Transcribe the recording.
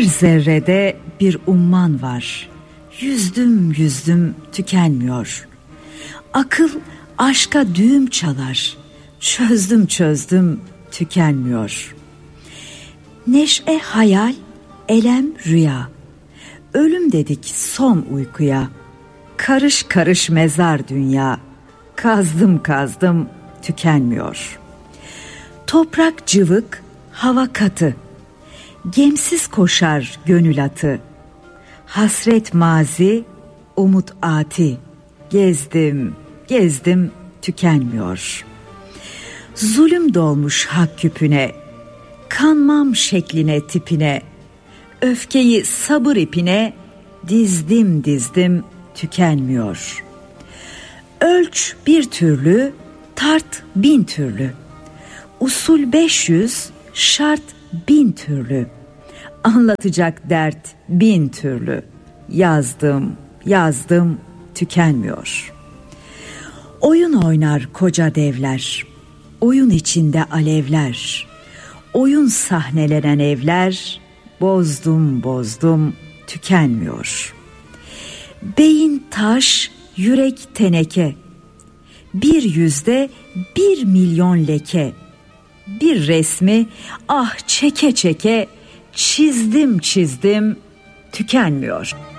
zerrede bir umman var. Yüzdüm yüzdüm tükenmiyor. Akıl aşka düğüm çalar. Çözdüm çözdüm tükenmiyor. Neşe hayal, elem rüya. Ölüm dedik son uykuya. Karış karış mezar dünya. Kazdım kazdım tükenmiyor. Toprak cıvık, hava katı. Gemsiz koşar gönül atı. Hasret mazi, umut ati. Gezdim, gezdim tükenmiyor. Zulüm dolmuş hak küpüne. Kanmam şekline tipine. Öfkeyi sabır ipine. Dizdim dizdim tükenmiyor. Ölç bir türlü, tart 1000 türlü. Usul 500, şart 1000 türlü. Anlatacak dert 1000 türlü. Yazdım, yazdım tükenmiyor. Oyun oynar koca devler. Oyun içinde alevler. Oyun sahnelenen evler. Bozdum bozdum tükenmiyor. Beyin taş, yürek teneke. Bir yüzde 1 milyon leke. Bir resmi ah çeke çeke çizdim çizdim tükenmiyor.